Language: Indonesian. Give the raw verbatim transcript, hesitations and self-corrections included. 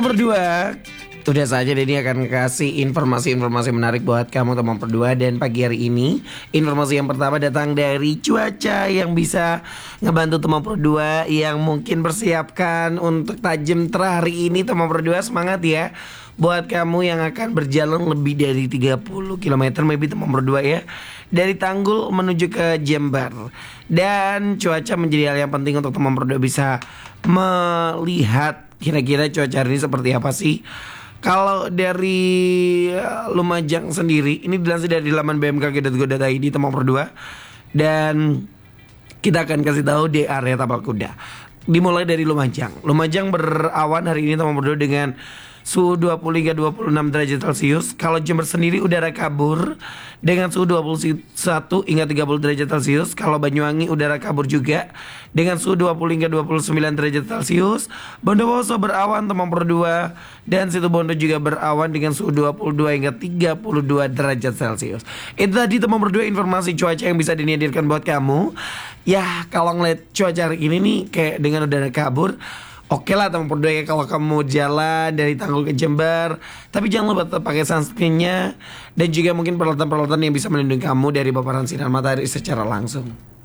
Teman berdua, udah saja Denny akan kasih informasi-informasi menarik buat kamu teman berdua. Dan pagi hari ini informasi yang pertama datang dari cuaca yang bisa ngebantu teman berdua yang mungkin persiapkan untuk tajam terah hari ini. Teman berdua semangat ya. Buat kamu yang akan berjalan lebih dari tiga puluh kilometer maybe teman berdua ya, dari Tanggul menuju ke Jember. Dan cuaca menjadi hal yang penting untuk teman berdua bisa melihat kira-kira cuaca hari ini seperti apa sih. Kalau dari Lumajang sendiri, ini dilansir dari laman b m k g dot go dot i d teman berdua. Dan kita akan kasih tahu di area tapal kuda. Dimulai dari Lumajang. Lumajang berawan hari ini teman berdua dengan suhu dua puluh hingga dua puluh enam derajat Celcius. Kalau Jember sendiri udara kabur dengan suhu dua puluh satu hingga tiga puluh derajat Celcius. Kalau Banyuwangi udara kabur juga dengan suhu dua puluh hingga dua puluh sembilan derajat Celcius. Bondowoso berawan teman berdua, dan Situbondo juga berawan dengan suhu dua puluh dua hingga tiga puluh dua derajat Celcius. Itu tadi teman berdua informasi cuaca yang bisa dihadirkan buat kamu. Ya, kalau ngeliat cuaca hari ini nih kayak dengan udara kabur, oke lah teman berdua ya kalau kamu mau jalan dari Tanggul ke Jember. Tapi jangan lupa tetap pakai sunscreennya, dan juga mungkin peralatan-peralatan yang bisa melindungi kamu dari paparan sinar matahari secara langsung.